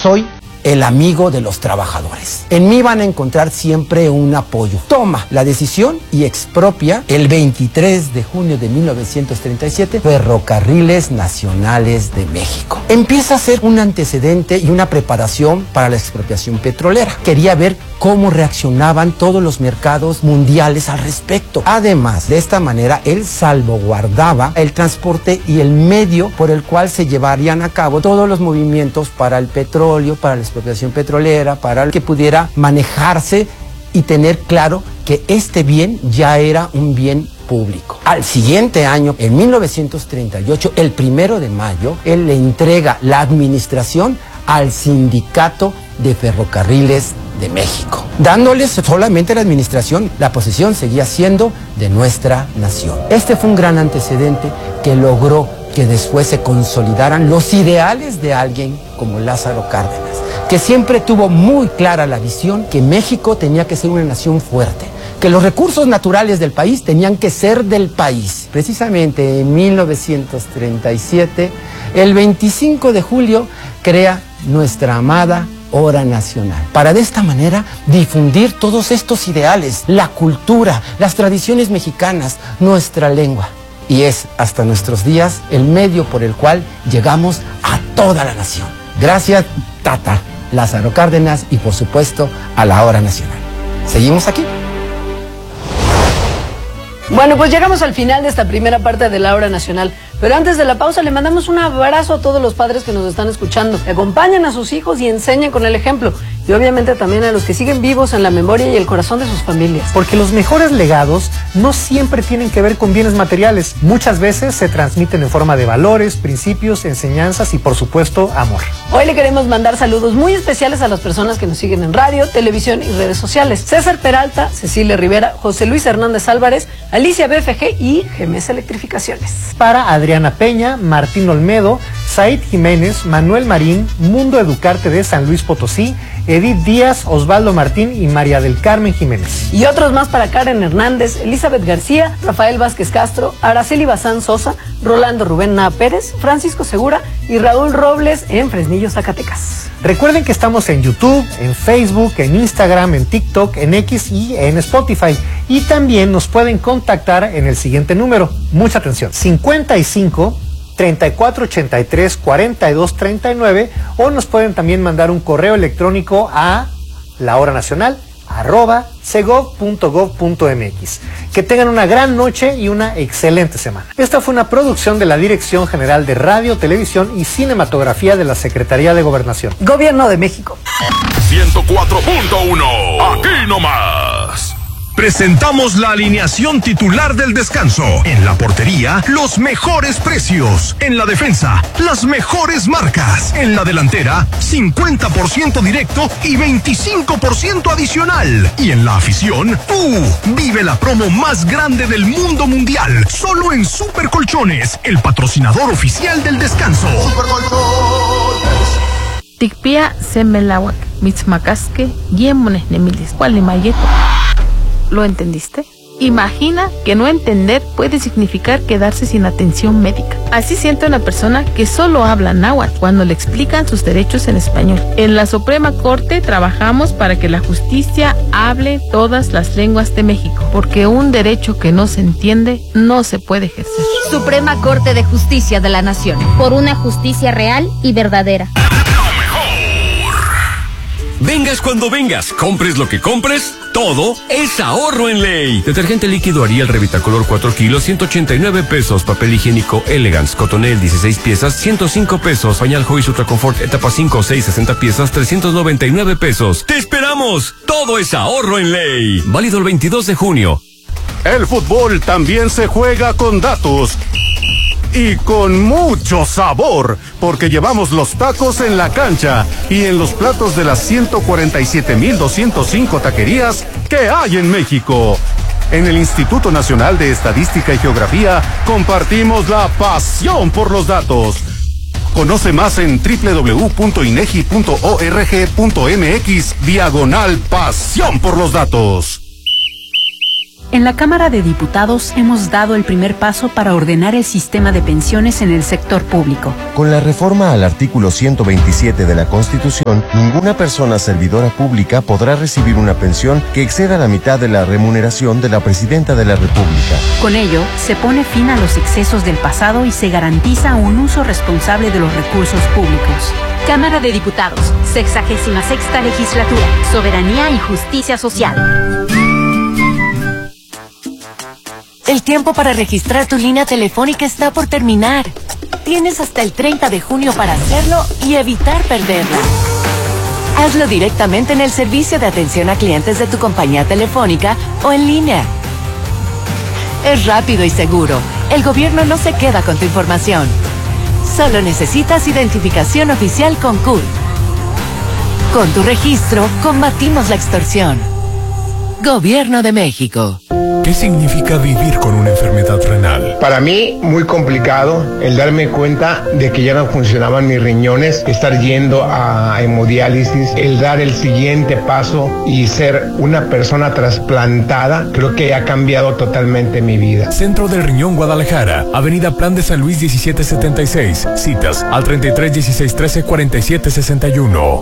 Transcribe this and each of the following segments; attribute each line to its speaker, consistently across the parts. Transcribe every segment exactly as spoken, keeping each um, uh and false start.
Speaker 1: soy el amigo de los trabajadores. En mí van a encontrar siempre un apoyo. Toma la decisión y expropia el veintitrés de junio de mil novecientos treinta y siete Ferrocarriles Nacionales de México. Empieza a ser un antecedente y una preparación para la expropiación petrolera. Quería ver cómo reaccionaban todos los mercados mundiales al respecto. Además, de esta manera, él salvaguardaba el transporte y el medio por el cual se llevarían a cabo todos los movimientos para el petróleo, para la expropiación petrolera, para que pudiera manejarse y tener claro que este bien ya era un bien público. Al siguiente año, en mil novecientos treinta y ocho, el primero de mayo, él le entrega la administración al Sindicato de Ferrocarriles de México, dándoles solamente la administración. La posesión seguía siendo de nuestra nación. Este fue un gran antecedente que logró que después se consolidaran los ideales de alguien como Lázaro Cárdenas, que siempre tuvo muy clara la visión que México tenía que ser una nación fuerte, que los recursos naturales del país tenían que ser del país. Precisamente en mil novecientos treinta y siete, el veinticinco de julio, crea nuestra amada Hora Nacional, para de esta manera difundir todos estos ideales, la cultura, las tradiciones mexicanas, nuestra lengua. Y es hasta nuestros días el medio por el cual llegamos a toda la nación. Gracias, Tata, Lázaro Cárdenas y por supuesto a la Hora Nacional. ¿Seguimos aquí?
Speaker 2: Bueno, pues llegamos al final de esta primera parte de la Hora Nacional. Pero antes de la pausa le mandamos un abrazo a todos los padres que nos están escuchando. Acompañen a sus hijos y enseñen con el ejemplo. Y obviamente también a los que siguen vivos en la memoria y el corazón de sus familias.
Speaker 3: Porque los mejores legados no siempre tienen que ver con bienes materiales. Muchas veces se transmiten en forma de valores, principios, enseñanzas y por supuesto amor.
Speaker 2: Hoy le queremos mandar saludos muy especiales a las personas que nos siguen en radio, televisión y redes sociales. César Peralta, Cecilia Rivera, José Luis Hernández Álvarez, Alicia B F G y G M S Electrificaciones.
Speaker 3: Para Adriana Peña, Martín Olmedo, Said Jiménez, Manuel Marín, Mundo Educarte de San Luis Potosí, Edith Díaz, Osvaldo Martín y María del Carmen Jiménez.
Speaker 2: Y otros más para Karen Hernández, Elizabeth García, Rafael Vázquez Castro, Araceli Bazán Sosa, Rolando Rubén Naa Pérez, Francisco Segura y Raúl Robles en Fresnillo, Zacatecas.
Speaker 3: Recuerden que estamos en YouTube, en Facebook, en Instagram, en TikTok, en X y en Spotify. Y también nos pueden contactar en el siguiente número. Mucha atención. cincuenta y cinco, treinta y cuatro ochenta y tres, cuarenta y dos treinta y nueve o nos pueden también mandar un correo electrónico a lahoranacional arroba segov punto gov punto mx. Que tengan una gran noche y una excelente semana. Esta fue una producción de la Dirección General de Radio, Televisión y Cinematografía de la Secretaría de Gobernación.
Speaker 2: Gobierno de México.
Speaker 4: ciento cuatro punto uno. Aquí nomás. Presentamos la alineación titular del descanso. En la portería, los mejores precios. En la defensa, las mejores marcas. En la delantera, cincuenta por ciento directo y veinticinco por ciento adicional. Y en la afición, tú vive la promo más grande del mundo mundial. Solo en Super Colchones, el patrocinador oficial del descanso. Super Colchones.
Speaker 5: Tikpia semelawak, mitzmacasque, yemones nemilis, cualimayeto. ¿Lo entendiste? Imagina que no entender puede significar quedarse sin atención médica. Así siente una persona que solo habla náhuatl cuando le explican sus derechos en español. En la Suprema Corte trabajamos para que la justicia hable todas las lenguas de México, porque un derecho que no se entiende no se puede ejercer.
Speaker 6: Suprema Corte de Justicia de la Nación. Por una justicia real y verdadera.
Speaker 7: Vengas cuando vengas, compres lo que compres, todo es ahorro en ley. Detergente líquido Ariel Revitacolor cuatro kilos, ciento ochenta y nueve pesos. Papel higiénico Elegance Cotonel dieciséis piezas, ciento cinco pesos. Pañal Joy Ultra Confort etapa cinco, seis, sesenta piezas, trescientos noventa y nueve pesos. ¡Te esperamos! Todo es ahorro en ley. Válido el veintidós de junio.
Speaker 4: El fútbol también se juega con datos. Y con mucho sabor, porque llevamos los tacos en la cancha y en los platos de las ciento cuarenta y siete mil doscientos cinco taquerías que hay en México. En el Instituto Nacional de Estadística y Geografía compartimos la pasión por los datos. Conoce más en doble u doble u doble u punto inegi punto org punto mx diagonal pasión por los datos.
Speaker 8: En la Cámara de Diputados hemos dado el primer paso para ordenar el sistema de pensiones en el sector público.
Speaker 9: Con la reforma al artículo ciento veintisiete de la Constitución, ninguna persona servidora pública podrá recibir una pensión que exceda la mitad de la remuneración de la Presidenta de la República.
Speaker 8: Con ello, se pone fin a los excesos del pasado y se garantiza un uso responsable de los recursos públicos.
Speaker 6: Cámara de Diputados, sexagésima sexta legislatura, soberanía y justicia social.
Speaker 10: El tiempo para registrar tu línea telefónica está por terminar. Tienes hasta el treinta de junio para hacerlo y evitar perderla. Hazlo directamente en el servicio de atención a clientes de tu compañía telefónica o en línea. Es rápido y seguro. El gobierno no se queda con tu información. Solo necesitas identificación oficial con C U R. Con tu registro, combatimos la extorsión. Gobierno de México.
Speaker 4: ¿Qué significa vivir con una enfermedad renal?
Speaker 11: Para mí, muy complicado el darme cuenta de que ya no funcionaban mis riñones, estar yendo a hemodiálisis, el dar el siguiente paso y ser una persona trasplantada, creo que ha cambiado totalmente mi vida.
Speaker 4: Centro del Riñón Guadalajara, Avenida Plan de San Luis diecisiete setenta y seis, citas al treinta y tres dieciséis trece cuarenta y siete sesenta y uno.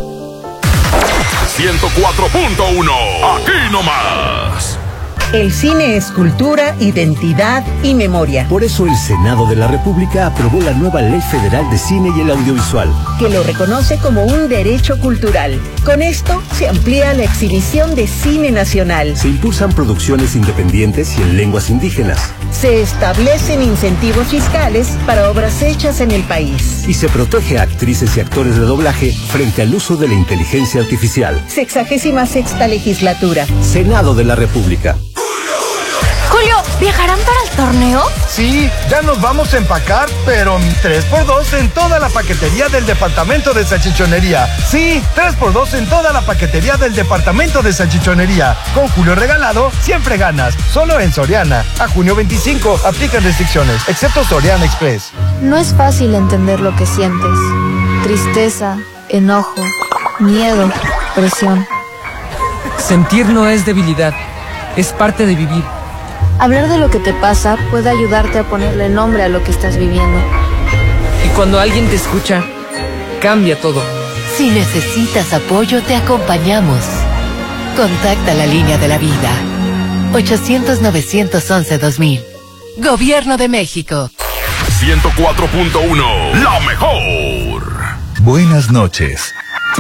Speaker 12: ciento cuatro punto uno, aquí nomás.
Speaker 13: El cine es cultura, identidad y memoria.
Speaker 14: Por eso el Senado de la República aprobó la nueva Ley Federal de Cine y el Audiovisual,
Speaker 13: que lo reconoce como un derecho cultural. Con esto se amplía la exhibición de cine nacional.
Speaker 14: Se impulsan producciones independientes y en lenguas indígenas.
Speaker 13: Se establecen incentivos fiscales para obras hechas en el país.
Speaker 14: Y se protege a actrices y actores de doblaje frente al uso de la inteligencia artificial.
Speaker 13: Sexagésima sexta legislatura.
Speaker 14: Senado de la República.
Speaker 10: Julio, ¿viajarán para el torneo?
Speaker 15: Sí, ya nos vamos a empacar, pero tres por dos en toda la paquetería del departamento de salchichonería. Sí, tres por dos en toda la paquetería del departamento de salchichonería. Con Julio regalado, siempre ganas. Solo en Soriana. A junio veinticinco, aplican restricciones, excepto Soriana Express.
Speaker 16: No es fácil entender lo que sientes. Tristeza, enojo, miedo, presión.
Speaker 17: Sentir no es debilidad, es parte de vivir.
Speaker 16: Hablar de lo que te pasa puede ayudarte a ponerle nombre a lo que estás viviendo.
Speaker 17: Y cuando alguien te escucha, cambia todo.
Speaker 10: Si necesitas apoyo, te acompañamos. Contacta la línea de la vida. ochocientos, novecientos once, dos mil. Gobierno de México.
Speaker 12: ciento cuatro punto uno, la mejor.
Speaker 18: Buenas noches.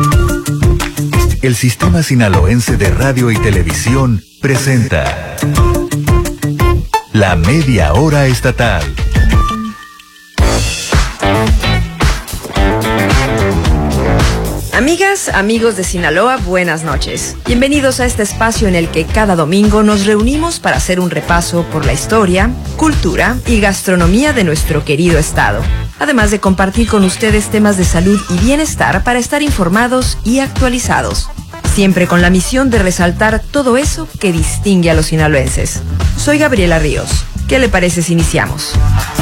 Speaker 18: El Sistema Sinaloense de Radio y Televisión presenta La Media Hora Estatal.
Speaker 19: Amigas, amigos de Sinaloa, buenas noches. Bienvenidos a este espacio en el que cada domingo nos reunimos para hacer un repaso por la historia, cultura y gastronomía de nuestro querido estado. Además de compartir con ustedes temas de salud y bienestar para estar informados y actualizados. Siempre con la misión de resaltar todo eso que distingue a los sinaloenses. Soy Gabriela Ríos. ¿Qué le parece si iniciamos?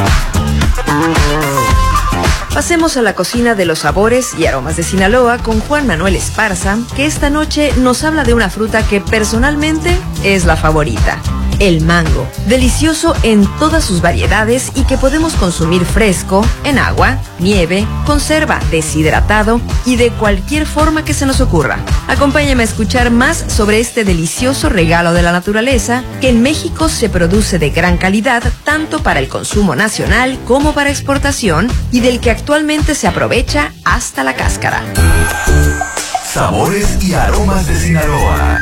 Speaker 19: Pasemos a la cocina de los sabores y aromas de Sinaloa con Juan Manuel Esparza, que esta noche nos habla de una fruta que personalmente es la favorita. El mango, delicioso en todas sus variedades y que podemos consumir fresco, en agua, nieve, conserva, deshidratado y de cualquier forma que se nos ocurra. Acompáñame a escuchar más sobre este delicioso regalo de la naturaleza que en México se produce de gran calidad tanto para el consumo nacional como para exportación y del que actualmente se aprovecha hasta la cáscara.
Speaker 18: Sabores y aromas de Sinaloa.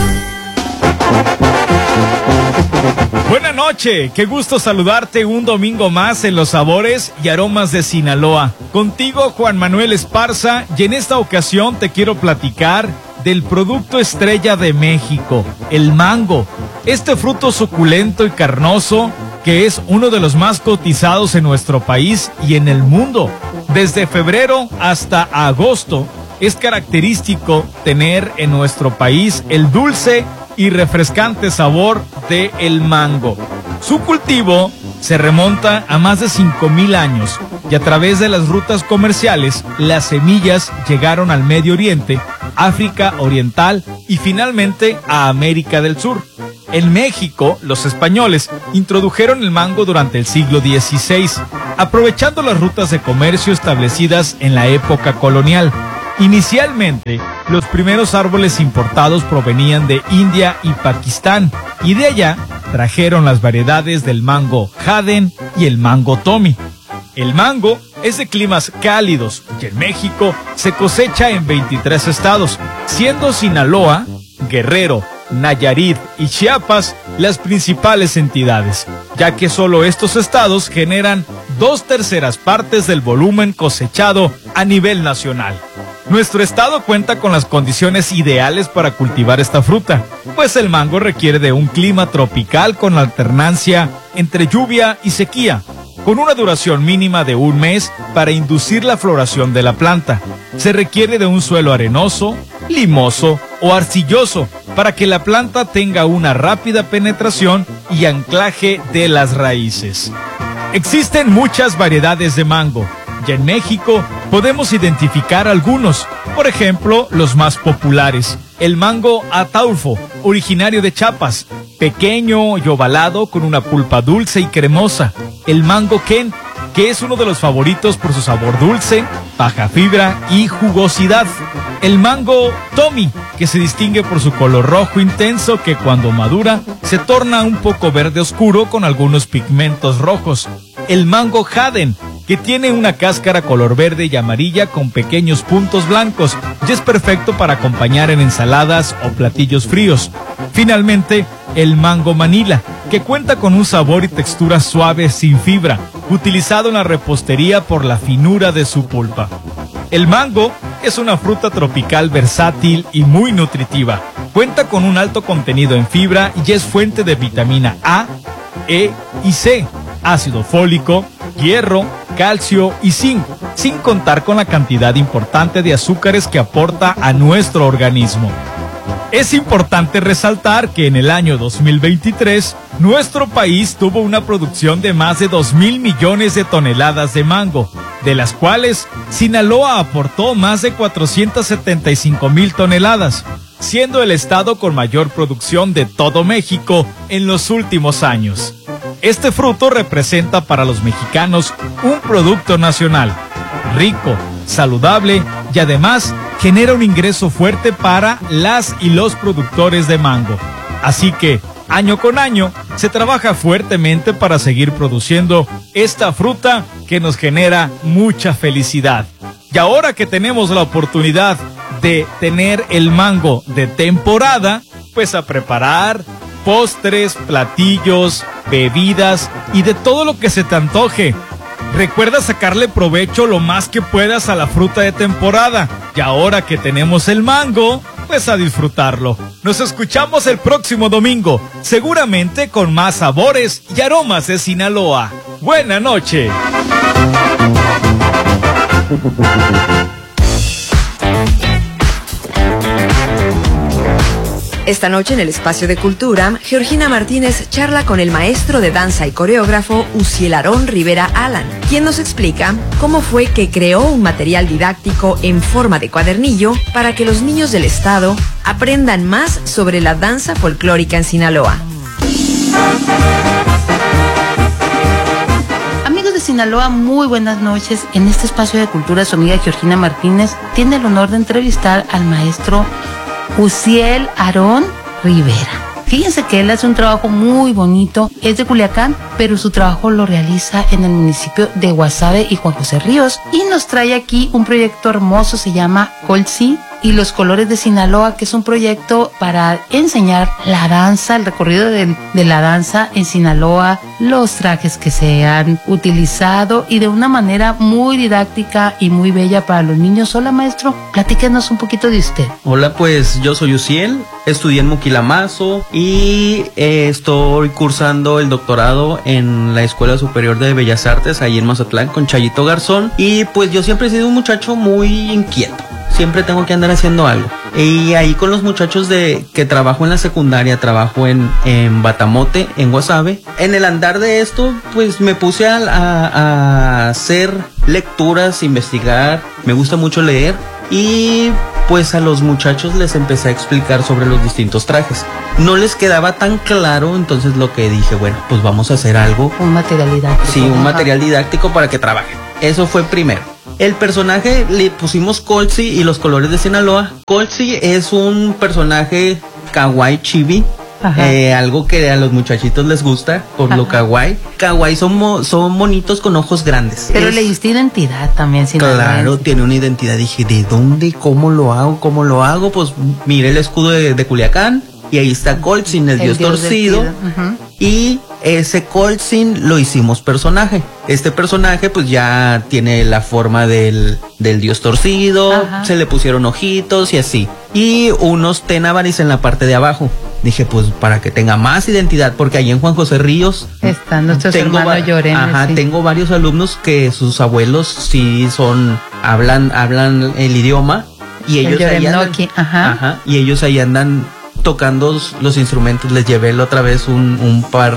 Speaker 20: Buenas noches, qué gusto saludarte un domingo más en los sabores y aromas de Sinaloa. Contigo Juan Manuel Esparza y en esta ocasión te quiero platicar del producto estrella de México, el mango. Este fruto suculento y carnoso que es uno de los más cotizados en nuestro país y en el mundo. Desde febrero hasta agosto es característico tener en nuestro país el dulce y refrescante sabor de el mango. Su cultivo se remonta a más de cinco mil años y a través de las rutas comerciales las semillas llegaron al Medio Oriente, África Oriental y finalmente a América del Sur. En México, los españoles introdujeron el mango durante el siglo dieciséis, aprovechando las rutas de comercio establecidas en la época colonial. Inicialmente, los primeros árboles importados provenían de India y Pakistán, y de allá trajeron las variedades del mango Haden y el mango Tommy. El mango es de climas cálidos y en México se cosecha en veintitrés estados, siendo Sinaloa, Guerrero, Nayarit y Chiapas las principales entidades, ya que solo estos estados generan dos terceras partes del volumen cosechado a nivel nacional. Nuestro estado cuenta con las condiciones ideales para cultivar esta fruta, pues el mango requiere de un clima tropical con alternancia entre lluvia y sequía, con una duración mínima de un mes para inducir la floración de la planta. Se requiere de un suelo arenoso, limoso o arcilloso para que la planta tenga una rápida penetración y anclaje de las raíces. Existen muchas variedades de mango y en México podemos identificar algunos, por ejemplo, los más populares. El mango Ataulfo, originario de Chiapas, pequeño y ovalado con una pulpa dulce y cremosa. El mango Ken, que es uno de los favoritos por su sabor dulce, baja fibra y jugosidad. El mango Tommy, que se distingue por su color rojo intenso que cuando madura se torna un poco verde oscuro con algunos pigmentos rojos. El mango Haden, que tiene una cáscara color verde y amarilla con pequeños puntos blancos y es perfecto para acompañar en ensaladas o platillos fríos. Finalmente, el mango Manila, que cuenta con un sabor y textura suave sin fibra, utilizado en la repostería por la finura de su pulpa. El mango es una fruta tropical versátil y muy nutritiva. Cuenta con un alto contenido en fibra y es fuente de vitamina A, E y C, ácido fólico, hierro, calcio y zinc, sin contar con la cantidad importante de azúcares que aporta a nuestro organismo. Es importante resaltar que en el año dos mil veintitrés, nuestro país tuvo una producción de más de dos mil millones de toneladas de mango, de las cuales Sinaloa aportó más de cuatrocientas setenta y cinco mil toneladas, siendo el estado con mayor producción de todo México en los últimos años. Este fruto representa para los mexicanos un producto nacional, rico, saludable y además genera un ingreso fuerte para las y los productores de mango. Así que, año con año, se trabaja fuertemente para seguir produciendo esta fruta que nos genera mucha felicidad. Y ahora que tenemos la oportunidad de tener el mango de temporada, pues a preparar postres, platillos, bebidas y de todo lo que se te antoje. Recuerda sacarle provecho lo más que puedas a la fruta de temporada. Y ahora que tenemos el mango, pues a disfrutarlo. Nos escuchamos el próximo domingo, seguramente con más sabores y aromas de Sinaloa. ¡Buena noche!
Speaker 19: Esta noche en el Espacio de Cultura, Georgina Martínez charla con el maestro de danza y coreógrafo Uziel Aarón Rivera Alan, quien nos explica cómo fue que creó un material didáctico en forma de cuadernillo para que los niños del estado aprendan más sobre la danza folclórica en Sinaloa.
Speaker 5: Amigos de Sinaloa, muy buenas noches. En este Espacio de Cultura, su amiga Georgina Martínez tiene el honor de entrevistar al maestro Uziel Aarón Rivera. Fíjense que él hace un trabajo muy bonito, es de Culiacán, pero su trabajo lo realiza en el municipio de Guasave y Juan José Ríos, y nos trae aquí un proyecto hermoso, se llama Colsi y los colores de Sinaloa, que es un proyecto para enseñar la danza, el recorrido de, de la danza en Sinaloa, los trajes que se han utilizado y de una manera muy didáctica y muy bella para los niños. Hola maestro, platíquenos un poquito de usted.
Speaker 21: Hola, pues yo soy Uziel, estudié en Moquilamazo y eh, estoy cursando el doctorado en la Escuela Superior de Bellas Artes ahí en Mazatlán con Chayito Garzón, y pues yo siempre he sido un muchacho muy inquieto. Siempre tengo que andar haciendo algo. Y ahí con los muchachos de que trabajo en la secundaria, trabajo en, en Batamote, en Guasave. En el andar de esto, pues me puse a, a, a hacer lecturas, investigar. Me gusta mucho leer. Y pues a los muchachos les empecé a explicar sobre los distintos trajes. No les quedaba tan claro, entonces lo que dije, bueno, pues vamos a hacer algo.
Speaker 5: Un material didáctico.
Speaker 21: Sí, un material didáctico para que trabajen. Eso fue primero. El personaje le pusimos Coltsy y los colores de Sinaloa. Coltsy es un personaje kawaii chibi. Eh, algo que a los muchachitos les gusta por Ajá. lo kawaii. Kawaii son, mo son monitos con ojos grandes.
Speaker 5: Pero
Speaker 21: es...
Speaker 5: le diste identidad también.
Speaker 21: Claro, tiene una identidad. Dije, ¿de dónde? ¿Cómo lo hago? ¿Cómo lo hago? Pues mire el escudo de, de Culiacán. Y ahí está Coltsy, el, el dios, dios torcido. Uh-huh. Y ese Coltsy lo hicimos personaje. Este personaje pues ya tiene la forma del, del dios torcido. Ajá. Se le pusieron ojitos y así. Y unos tenabaris en la parte de abajo. Dije, pues para que tenga más identidad, porque ahí en Juan José Ríos
Speaker 5: están nuestros hermanos Llorens.
Speaker 21: Ajá, sí. Tengo varios alumnos que sus abuelos sí son, hablan, hablan el idioma y ellos
Speaker 5: el
Speaker 21: ahí andan,
Speaker 5: ajá.
Speaker 21: Ajá, y ellos ahí andan tocando los instrumentos. Les llevé la otra vez un, un par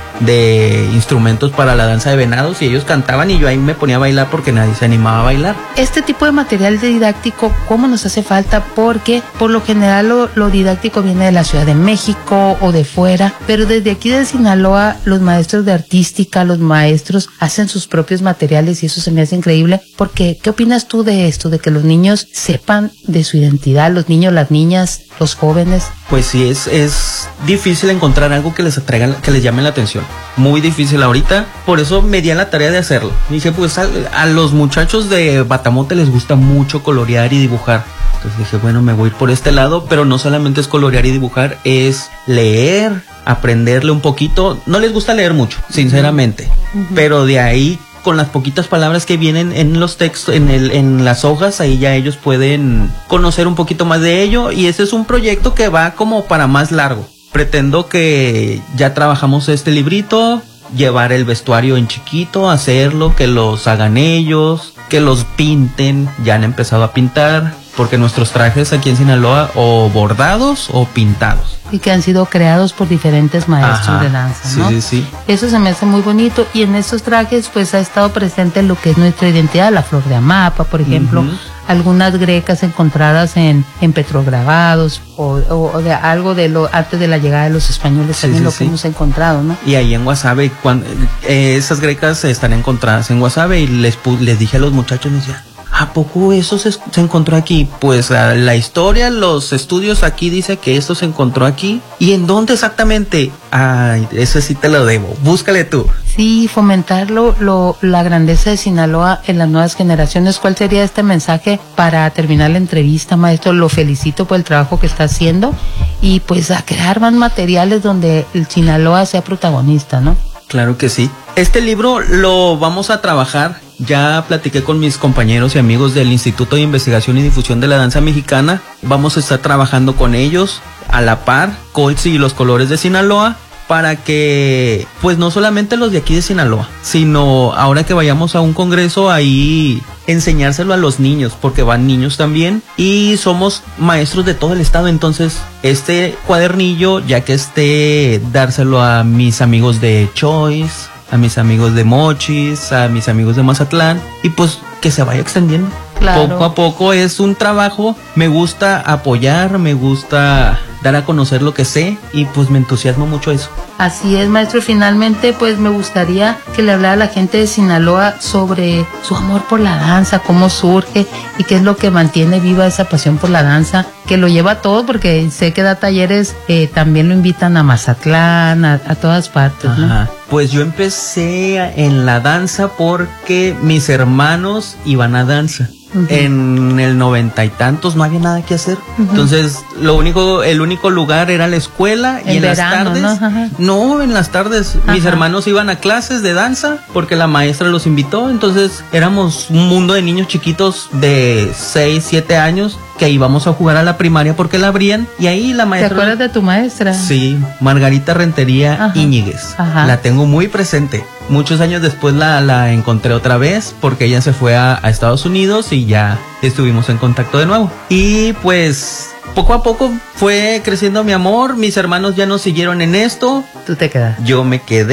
Speaker 21: de instrumentos para la danza de venados y ellos cantaban y yo ahí me ponía a bailar porque nadie se animaba a bailar.
Speaker 5: Este tipo de material didáctico, ¿cómo nos hace falta? Porque por lo general lo, lo didáctico viene de la Ciudad de México o de fuera, pero desde aquí de Sinaloa los maestros de artística, los maestros hacen sus propios materiales y eso se me hace increíble. Porque, ¿qué opinas tú de esto? De que los niños sepan de su identidad, los niños, las niñas, los jóvenes.
Speaker 21: Pues sí, es, es difícil encontrar algo que les atraiga, que les llame la atención. Muy difícil ahorita, por eso me di a la tarea de hacerlo. Dije, pues a, a los muchachos de Batamote les gusta mucho colorear y dibujar. Entonces dije, bueno, me voy por este lado, pero no solamente es colorear y dibujar, es leer, aprenderle un poquito. No les gusta leer mucho, sinceramente, uh-huh. pero de ahí, con las poquitas palabras que vienen en los textos, en el, en las hojas, ahí ya ellos pueden conocer un poquito más de ello. Y ese es un proyecto que va como para más largo. Pretendo que ya trabajamos este librito, llevar el vestuario en chiquito, hacerlo, que los hagan ellos, que los pinten. Ya han empezado a pintar, porque nuestros trajes aquí en Sinaloa o bordados o pintados.
Speaker 5: Y que han sido creados por diferentes maestros Ajá, de danza, ¿no?
Speaker 21: Sí, sí, sí.
Speaker 5: Eso se me hace muy bonito. Y en estos trajes, pues, ha estado presente lo que es nuestra identidad, la flor de Amapa, por ejemplo, uh-huh. algunas grecas encontradas en, en petrograbados, o, o, o de algo de lo antes de la llegada de los españoles, sí, también sí, lo sí. que hemos encontrado, ¿no?
Speaker 21: Y ahí en Guasave, cuando, eh, esas grecas están encontradas en Guasave, y les, les dije a los muchachos, les decía, ¿a poco eso se, se encontró aquí? Pues uh, la historia, los estudios aquí dice que esto se encontró aquí. ¿Y en dónde exactamente? Ay, eso sí te lo debo. Búscale tú.
Speaker 5: Sí, fomentar lo, lo, la grandeza de Sinaloa en las nuevas generaciones. ¿Cuál sería este mensaje para terminar la entrevista, maestro? Lo felicito por el trabajo que está haciendo y pues a crear más materiales donde el Sinaloa sea protagonista, ¿no?
Speaker 21: Claro que sí. Este libro lo vamos a trabajar. Ya platiqué con mis compañeros y amigos del Instituto de Investigación y Difusión de la Danza Mexicana. Vamos a estar trabajando con ellos a la par, Coltsy y los colores de Sinaloa, para que, pues no solamente los de aquí de Sinaloa, sino ahora que vayamos a un congreso ahí enseñárselo a los niños, porque van niños también y somos maestros de todo el estado. Entonces este cuadernillo, ya que esté, dárselo a mis amigos de Choice, a mis amigos de Mochis, a mis amigos de Mazatlán, y pues que se vaya extendiendo. Claro. Poco a poco es un trabajo. Me gusta apoyar, me gusta dar a conocer lo que sé y pues me entusiasma mucho eso.
Speaker 5: Así es, maestro. Finalmente, pues me gustaría que le hablara a la gente de Sinaloa sobre su amor por la danza, cómo surge y qué es lo que mantiene viva esa pasión por la danza, que lo lleva a todo, porque sé que da talleres, eh, también lo invitan a Mazatlán, a, a todas partes, ¿no?
Speaker 21: Ajá. Pues yo empecé en la danza porque mis hermanos iban a danza. Uh-huh. En el noventa y tantos no había nada que hacer. Uh-huh. Entonces, lo único, el único lugar era la escuela.
Speaker 5: En
Speaker 21: y en
Speaker 5: verano,
Speaker 21: las tardes. ¿no? no, en las tardes. Ajá. Mis hermanos iban a clases de danza porque la maestra los invitó. Entonces, éramos un mundo de niños chiquitos de seis, siete años que íbamos a jugar a la primaria porque la abrían. Y ahí la maestra.
Speaker 5: ¿Te acuerdas de tu maestra?
Speaker 21: Sí, Margarita Rentería Ajá. Íñiguez. Ajá. La tengo muy presente. Muchos años después la, la encontré otra vez porque ella se fue a, a Estados Unidos y ya estuvimos en contacto de nuevo. Y pues poco a poco fue creciendo mi amor. Mis hermanos ya no siguieron en esto.
Speaker 5: Tú te quedaste.
Speaker 21: Yo me quedé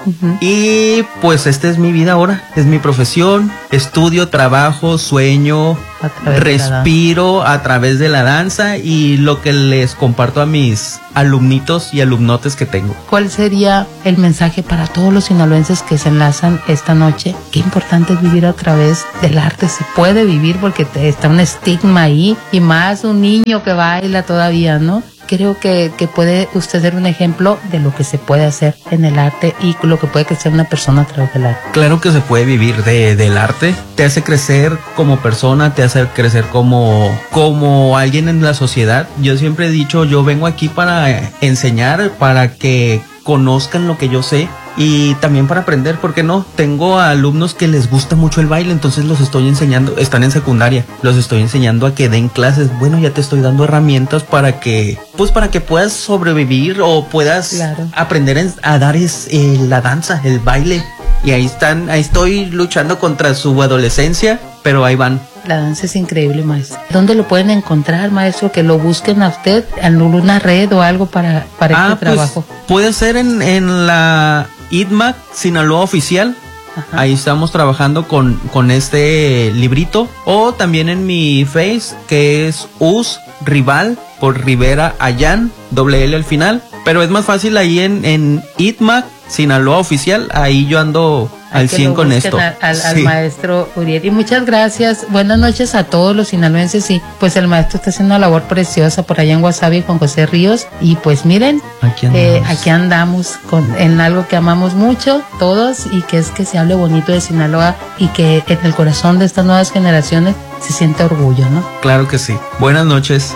Speaker 21: Uh-huh. Y pues esta es mi vida ahora, es mi profesión, estudio, trabajo, sueño, respiro a través de la danza y lo que les comparto a mis alumnitos y alumnotes que tengo.
Speaker 5: ¿Cuál sería el mensaje para todos los sinaloenses que se enlazan esta noche? Qué importante es vivir a través del arte. Se puede vivir porque te, está un estigma ahí, y más un niño que baila todavía, ¿no? Creo que, que puede usted ser un ejemplo de lo que se puede hacer en el arte y lo que puede crecer una persona a través del arte.
Speaker 21: Claro que se puede vivir de, del arte. Te hace crecer como persona, te hace crecer como, como alguien en la sociedad. Yo siempre he dicho, yo vengo aquí para enseñar, para que conozcan lo que yo sé y también para aprender, ¿por qué no? Tengo alumnos que les gusta mucho el baile, entonces los estoy enseñando, están en secundaria, los estoy enseñando a que den clases. Bueno, ya te estoy dando herramientas para que, pues para que puedas sobrevivir o puedas claro. aprender en, a dar es, eh, la danza, el baile. Y ahí están, ahí estoy luchando contra su adolescencia, pero ahí van.
Speaker 5: La danza es increíble, maestro. ¿Dónde lo pueden encontrar, maestro? Que lo busquen a usted en una red o algo para, para
Speaker 21: ah,
Speaker 5: este
Speaker 21: pues,
Speaker 5: trabajo.
Speaker 21: Puede ser en, en la I D M A C Sinaloa Oficial. Ajá. Ahí estamos trabajando con, con este librito. O también en mi Face, que es U S Rival por Rivera Allán, doble L al final. Pero es más fácil ahí en, en I D M A C Sinaloa Oficial. Ahí yo ando al cien con esto.
Speaker 5: Al, al, sí. al maestro Uriel. Y muchas gracias. Buenas noches a todos los sinaloenses. Y pues el maestro está haciendo una labor preciosa por allá en Guasave con José Ríos. Y pues miren, aquí andamos, eh, aquí andamos con, en algo que amamos mucho todos, y que es que se hable bonito de Sinaloa y que en el corazón de estas nuevas generaciones se siente orgullo, ¿no?
Speaker 21: Claro que sí. Buenas noches.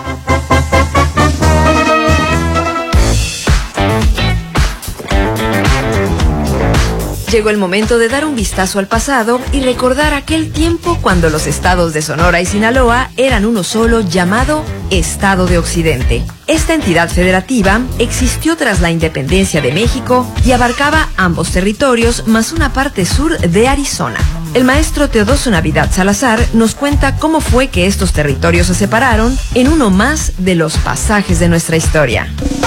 Speaker 19: Llegó el momento de dar un vistazo al pasado y recordar aquel tiempo cuando los estados de Sonora y Sinaloa eran uno solo, llamado Estado de Occidente. Esta entidad federativa existió tras la independencia de México y abarcaba ambos territorios más una parte sur de Arizona. El maestro Teodosio Navidad Salazar nos cuenta cómo fue que estos territorios se separaron en uno más de los pasajes de nuestra historia.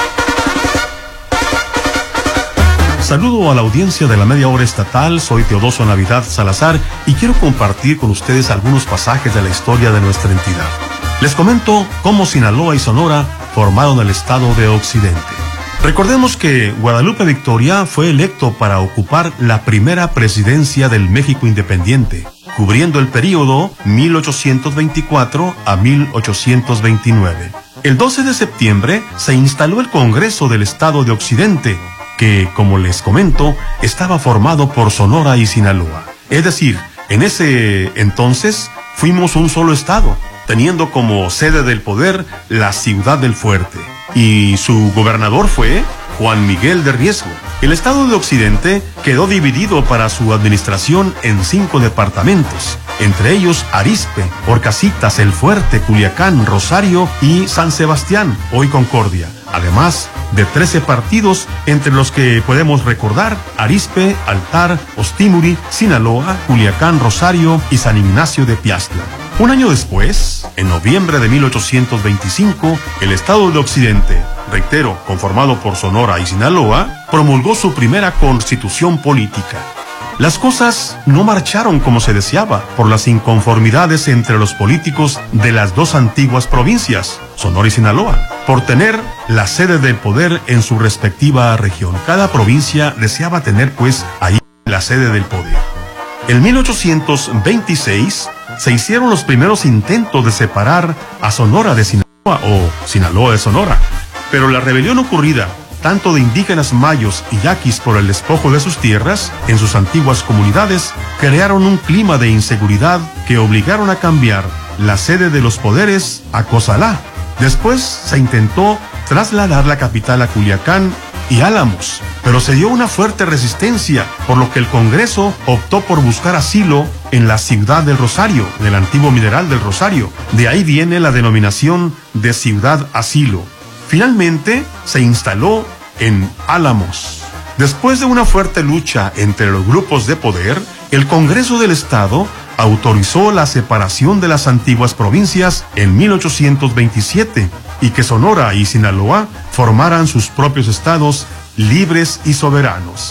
Speaker 1: Saludo a la audiencia de la Media Hora Estatal, soy Teodosio Navidad Salazar y quiero compartir con ustedes algunos pasajes de la historia de nuestra entidad. Les comento cómo Sinaloa y Sonora formaron el Estado de Occidente. Recordemos que Guadalupe Victoria fue electo para ocupar la primera presidencia del México independiente, cubriendo el período mil ochocientos veinticuatro a mil ochocientos veintinueve. El doce de septiembre se instaló el Congreso del Estado de Occidente, que, como les comento, estaba formado por Sonora y Sinaloa. Es decir, en ese entonces fuimos un solo estado, teniendo como sede del poder la Ciudad del Fuerte. Y su gobernador fue Juan Miguel de Riesgo. El estado de Occidente quedó dividido para su administración en cinco departamentos, entre ellos Arizpe, Orcasitas, El Fuerte, Culiacán, Rosario y San Sebastián, hoy Concordia. Además de trece partidos, entre los que podemos recordar Arizpe, Altar, Ostimuri, Sinaloa, Culiacán, Rosario y San Ignacio de Piastla. Un año después, en noviembre de mil ochocientos veinticinco, el Estado de Occidente, reitero, conformado por Sonora y Sinaloa, promulgó su primera constitución política. Las cosas no marcharon como se deseaba por las inconformidades entre los políticos de las dos antiguas provincias, Sonora y Sinaloa, por tener la sede del poder en su respectiva región. Cada provincia deseaba tener, pues, ahí la sede del poder. En mil ochocientos veintiséis se hicieron los primeros intentos de separar a Sonora de Sinaloa o Sinaloa de Sonora, pero la rebelión ocurrida tanto de indígenas mayos y yaquis por el despojo de sus tierras en sus antiguas comunidades, crearon un clima de inseguridad que obligaron a cambiar la sede de los poderes a Cozalá. Después se intentó trasladar la capital a Culiacán y Álamos, pero se dio una fuerte resistencia, por lo que el Congreso optó por buscar asilo en la Ciudad del Rosario, del antiguo Mineral del Rosario. De ahí viene la denominación de Ciudad Asilo. Finalmente se instaló en Álamos. Después de una fuerte lucha entre los grupos de poder, el Congreso del Estado autorizó la separación de las antiguas provincias en mil ochocientos veintisiete y que Sonora y Sinaloa formaran sus propios estados libres y soberanos.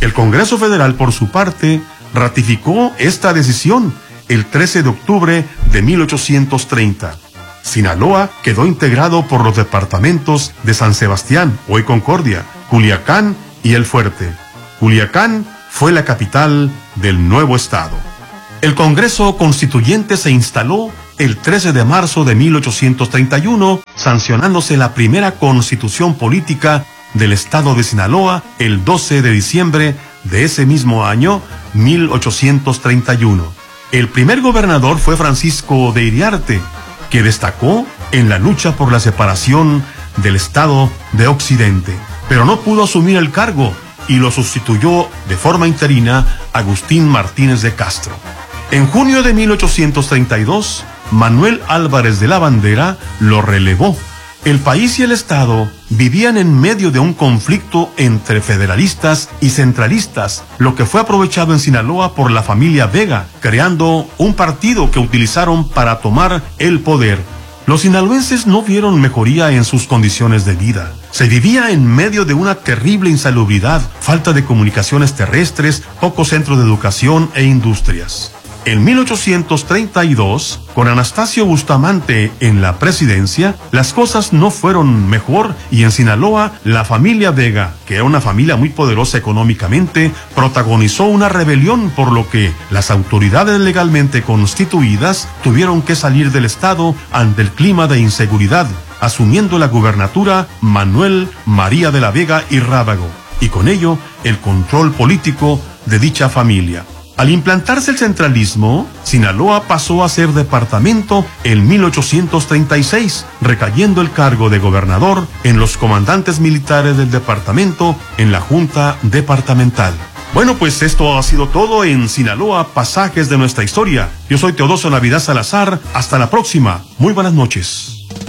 Speaker 1: El Congreso Federal, por su parte, ratificó esta decisión el trece de octubre de mil ochocientos treinta. Sinaloa quedó integrado por los departamentos de San Sebastián, hoy Concordia, Culiacán y El Fuerte. Culiacán fue la capital del nuevo estado. El Congreso Constituyente se instaló el trece de marzo de mil ochocientos treinta y uno, sancionándose la primera constitución política del estado de Sinaloa el doce de diciembre de ese mismo año, mil ochocientos treinta y uno. El primer gobernador fue Francisco de Iriarte, que destacó en la lucha por la separación del estado de Occidente, pero no pudo asumir el cargo y lo sustituyó de forma interina Agustín Martínez de Castro. En junio de mil ochocientos treinta y dos, Manuel Álvarez de la Bandera lo relevó. El país y el Estado vivían en medio de un conflicto entre federalistas y centralistas, lo que fue aprovechado en Sinaloa por la familia Vega, creando un partido que utilizaron para tomar el poder. Los sinaloenses no vieron mejoría en sus condiciones de vida. Se vivía en medio de una terrible insalubridad, falta de comunicaciones terrestres, pocos centros de educación e industrias. En mil ochocientos treinta y dos, con Anastasio Bustamante en la presidencia, las cosas no fueron mejor y en Sinaloa, la familia Vega, que era una familia muy poderosa económicamente, protagonizó una rebelión por lo que las autoridades legalmente constituidas tuvieron que salir del estado ante el clima de inseguridad, asumiendo la gubernatura Manuel María de la Vega y Rábago, y con ello el control político de dicha familia. Al implantarse el centralismo, Sinaloa pasó a ser departamento en mil ochocientos treinta y seis, recayendo el cargo de gobernador en los comandantes militares del departamento en la Junta Departamental. Bueno, pues esto ha sido todo en Sinaloa, pasajes de nuestra historia. Yo soy Teodosio Navidad Salazar. Hasta la próxima. Muy buenas noches.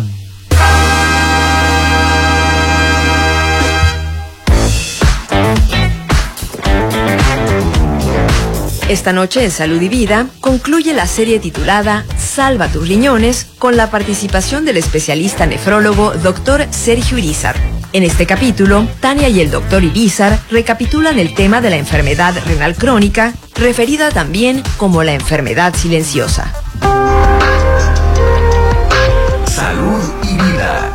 Speaker 19: Esta noche en Salud y Vida concluye la serie titulada Salva tus riñones con la participación del especialista nefrólogo doctor Sergio Irizar. En este capítulo, Tania y el doctor Irizar recapitulan el tema de la enfermedad renal crónica, referida también como la enfermedad silenciosa.
Speaker 18: Salud y Vida.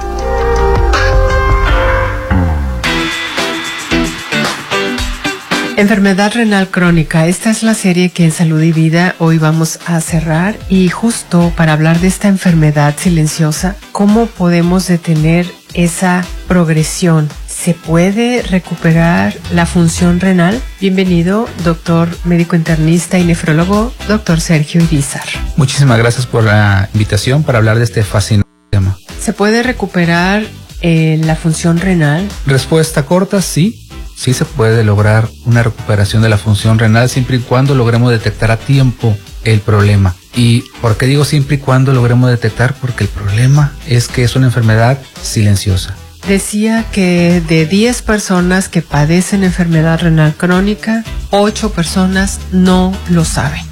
Speaker 3: Enfermedad renal crónica, esta es la serie que en Salud y Vida hoy vamos a cerrar, y justo para hablar de esta enfermedad silenciosa, ¿cómo podemos detener esa progresión? ¿Se puede recuperar la función renal? Bienvenido, doctor médico internista y nefrólogo, doctor Sergio Irizar.
Speaker 22: Muchísimas gracias por la invitación para hablar de este fascinante tema.
Speaker 3: ¿Se puede recuperar eh, la función renal?
Speaker 22: Respuesta corta, sí. Sí se puede lograr una recuperación de la función renal siempre y cuando logremos detectar a tiempo el problema. ¿Y por qué digo siempre y cuando logremos detectar? Porque el problema es que es una enfermedad silenciosa.
Speaker 3: Decía que de diez personas que padecen enfermedad renal crónica, ocho personas no lo saben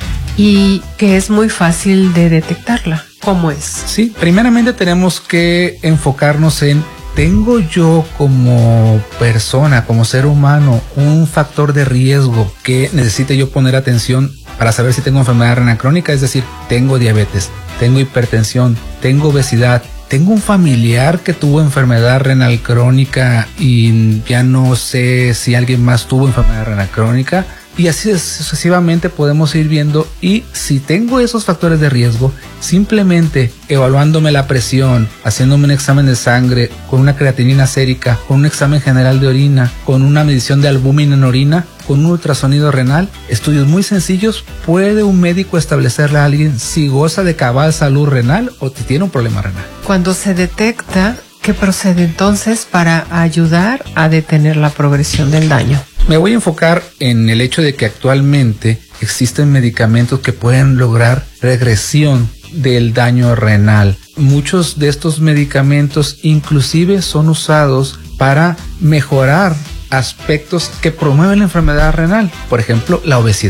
Speaker 3: y que es muy fácil de detectarla. ¿Cómo es?
Speaker 22: Sí, primeramente tenemos que enfocarnos en: ¿tengo yo como persona, como ser humano, un factor de riesgo que necesite yo poner atención para saber si tengo enfermedad renal crónica? Es decir, tengo diabetes, tengo hipertensión, tengo obesidad, tengo un familiar que tuvo enfermedad renal crónica y ya no sé si alguien más tuvo enfermedad renal crónica. Y así sucesivamente podemos ir viendo, y si tengo esos factores de riesgo, simplemente evaluándome la presión, haciéndome un examen de sangre, con una creatinina sérica, con un examen general de orina, con una medición de albúmina en orina, con un ultrasonido renal, estudios muy sencillos, puede un médico establecerle a alguien si goza de cabal salud renal o si tiene un problema renal.
Speaker 3: Cuando se detecta, ¿qué procede entonces para ayudar a detener la progresión del daño?
Speaker 22: Me voy a enfocar en el hecho de que actualmente existen medicamentos que pueden lograr regresión del daño renal. Muchos de estos medicamentos inclusive son usados para mejorar aspectos que promueven la enfermedad renal, por ejemplo, la obesidad.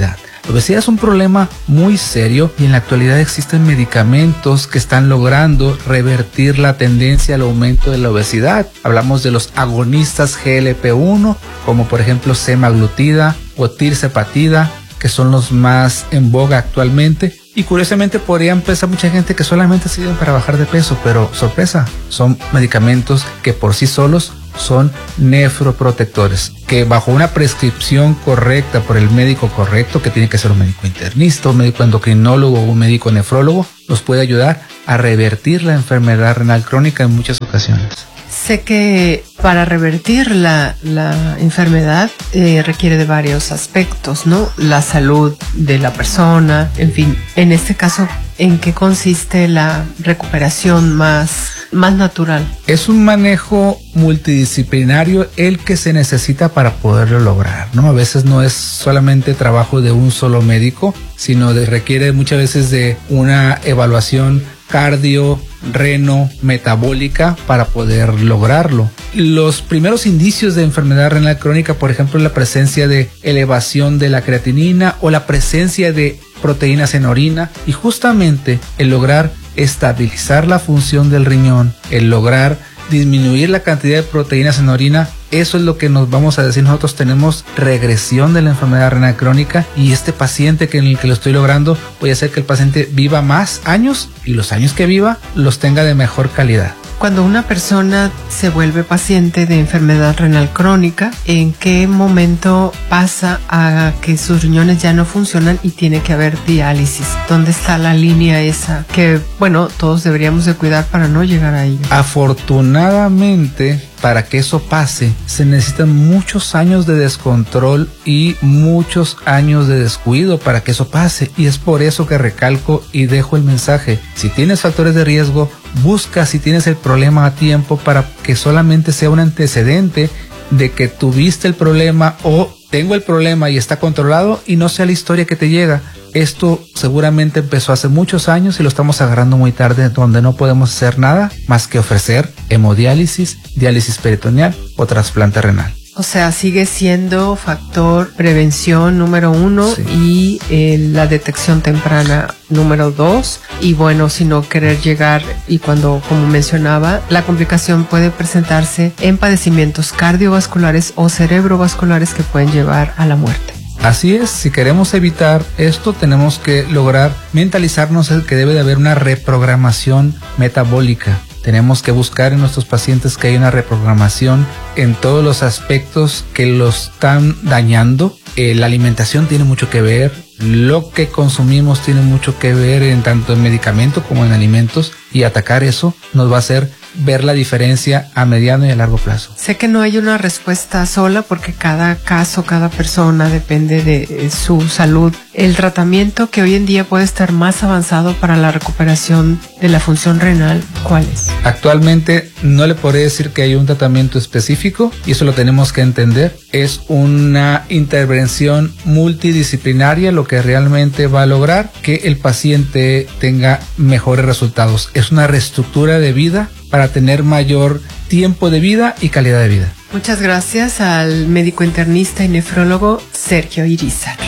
Speaker 22: La obesidad es un problema muy serio y en la actualidad existen medicamentos que están logrando revertir la tendencia al aumento de la obesidad. Hablamos de los agonistas G L P uno, como por ejemplo semaglutida o tirzepatida, que son los más en boga actualmente. Y curiosamente podrían pensar mucha gente que solamente sirven para bajar de peso, pero sorpresa, son medicamentos que por sí solos son nefroprotectores, que bajo una prescripción correcta por el médico correcto, que tiene que ser un médico internista, un médico endocrinólogo o un médico nefrólogo, nos puede ayudar a revertir la enfermedad renal crónica en muchas ocasiones.
Speaker 3: Sé que para revertir la, la enfermedad eh, requiere de varios aspectos, ¿no? La salud de la persona, en fin, en este caso, ¿en qué consiste la recuperación más, más natural?
Speaker 22: Es un manejo multidisciplinario el que se necesita para poderlo lograr, ¿no? A veces no es solamente trabajo de un solo médico, sino de, requiere muchas veces de una evaluación cardio, reno, metabólica para poder lograrlo. Los primeros indicios de enfermedad renal crónica, por ejemplo, la presencia de elevación de la creatinina o la presencia de proteínas en orina, y justamente el lograr estabilizar la función del riñón, el lograr disminuir la cantidad de proteínas en orina, eso es lo que nos vamos a decir. Nosotros tenemos regresión de la enfermedad renal crónica, y este paciente que en el que lo estoy logrando, voy a hacer que el paciente viva más años, y los años que viva los tenga de mejor calidad.
Speaker 3: Cuando una persona se vuelve paciente de enfermedad renal crónica, ¿en qué momento pasa a que sus riñones ya no funcionan y tiene que haber diálisis? ¿Dónde está la línea esa que, bueno, todos deberíamos de cuidar para no llegar a ello?
Speaker 22: Afortunadamente, para que eso pase, se necesitan muchos años de descontrol y muchos años de descuido para que eso pase, y es por eso que recalco y dejo el mensaje: si tienes factores de riesgo, busca si tienes el problema a tiempo, para que solamente sea un antecedente de que tuviste el problema o tengo el problema y está controlado, y no sea la historia que te llega. Esto seguramente empezó hace muchos años y lo estamos agarrando muy tarde, donde no podemos hacer nada más que ofrecer hemodiálisis, diálisis peritoneal o trasplante renal.
Speaker 3: O sea, sigue siendo factor prevención número uno, sí, y eh, la detección temprana número dos. Y bueno, si no querer llegar, y cuando, como mencionaba, la complicación puede presentarse en padecimientos cardiovasculares o cerebrovasculares que pueden llevar a la muerte.
Speaker 22: Así es, si queremos evitar esto, tenemos que lograr mentalizarnos el que debe de haber una reprogramación metabólica. Tenemos que buscar en nuestros pacientes que haya una reprogramación en todos los aspectos que los están dañando. Eh, la alimentación tiene mucho que ver, lo que consumimos tiene mucho que ver, en tanto en medicamento como en alimentos, y atacar eso nos va a hacer ver la diferencia a mediano y a largo plazo.
Speaker 3: Sé que no hay una respuesta sola, porque cada caso, cada persona depende de su salud. El tratamiento que hoy en día puede estar más avanzado para la recuperación de la función renal, ¿cuál es?
Speaker 22: Actualmente no le podré decir que hay un tratamiento específico, y eso lo tenemos que entender. Es una intervención multidisciplinaria lo que realmente va a lograr que el paciente tenga mejores resultados. Es una reestructura de vida para tener mayor tiempo de vida y calidad de vida.
Speaker 3: Muchas gracias al médico internista y nefrólogo Sergio Irizar.